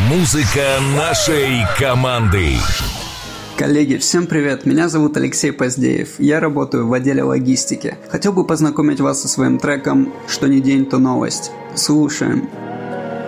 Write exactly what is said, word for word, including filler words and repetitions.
Музыка нашей команды. Коллеги, всем привет! Меня зовут Алексей Поздеев. Я работаю в отделе логистики. Хотел бы познакомить вас со своим треком «Что ни день, то новость». Слушаем.